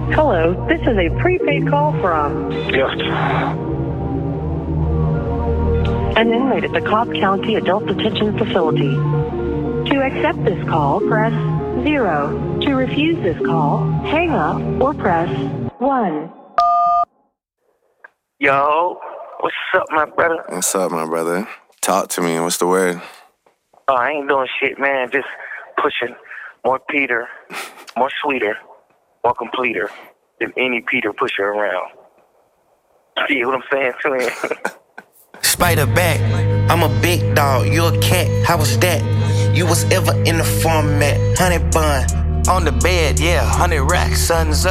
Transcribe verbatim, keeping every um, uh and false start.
Hello, this is a prepaid call from Yes. an inmate at the Cobb County Adult Detention Facility. To accept this call, press zero. To refuse this call, hang up or press one. Yo, what's up, my brother? What's up, my brother? Talk to me. What's the word? Oh, I ain't doing shit, man. Just pushing more Peter, more sweeter, more completer than any Peter pusher around. See what I'm saying to him? Spider back, I'm a big dog, you a cat, how was that? You was ever in the format, honey bun, on the bed, yeah, hundred racks, sun's up.